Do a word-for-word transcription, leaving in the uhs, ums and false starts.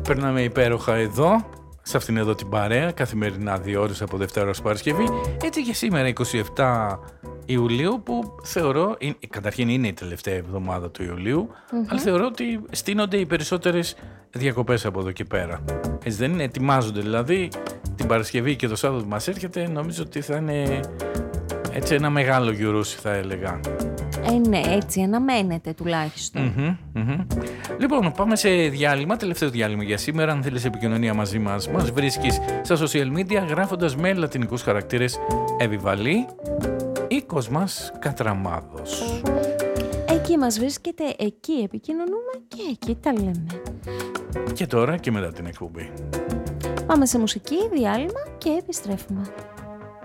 περνάμε υπέροχα εδώ, σε αυτήν εδώ την παρέα, καθημερινά δύο ώρες από Δευτέρα ως Παρασκευή. Έτσι και σήμερα εικοστή εβδόμη Ιουλίου, που θεωρώ, είναι, καταρχήν είναι η τελευταία εβδομάδα του Ιουλίου, mm-hmm. αλλά θεωρώ ότι στείνονται οι περισσότερες διακοπές από εδώ και πέρα. Έτσι δεν είναι, ετοιμάζονται δηλαδή την Παρασκευή και το Σάββατο που μας έρχεται, νομίζω ότι θα είναι έτσι ένα μεγάλο γιουρούσι, θα έλεγα. Ε, ναι, έτσι αναμένεται τουλάχιστον. Mm-hmm, mm-hmm. Λοιπόν, πάμε σε διάλειμμα, τελευταίο διάλειμμα για σήμερα. Αν θέλεις επικοινωνία μαζί μας, μας βρίσκεις στα social media γράφοντας με λατινικούς χαρακτήρες Εβιβαλή ή Κοσμάς Κατραμάδος. Εκεί μας βρίσκεται, εκεί επικοινωνούμε και εκεί τα λέμε. Και τώρα και μετά την εκπομπή. Πάμε σε μουσική, διάλειμμα και επιστρέφουμε.